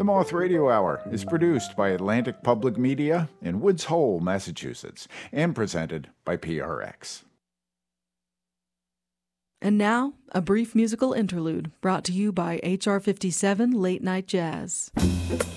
The Moth Radio Hour is produced by Atlantic Public Media in Woods Hole, Massachusetts, and presented by PRX. And now, a brief musical interlude brought to you by HR 57 Late Night Jazz.